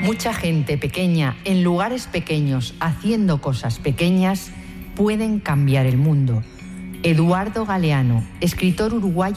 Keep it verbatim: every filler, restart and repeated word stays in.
Mucha gente pequeña, en lugares pequeños, haciendo cosas pequeñas, pueden cambiar el mundo. Eduardo Galeano, escritor uruguayo